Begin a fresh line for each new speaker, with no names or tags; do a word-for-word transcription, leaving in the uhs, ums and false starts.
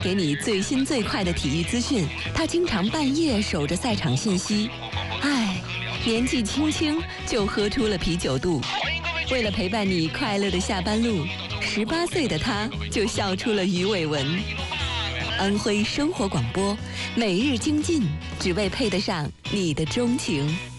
给你最新最快的体育资讯。他经常半夜守着赛场信息。唉，年纪轻轻就喝出了啤酒肚。为了陪伴你快乐的下班路，十八岁的他就笑出了鱼尾纹。安徽生活广播，每日精进，只为配得上你的钟情。